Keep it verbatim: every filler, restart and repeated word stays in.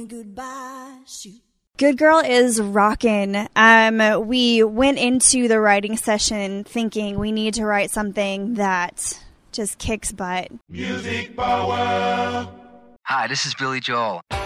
Goodbye, shoot. Good Girl is rockin'. Um, we went into the writing session thinking we need to write something that just kicks butt. Music power. Hi, this is Billy Joel.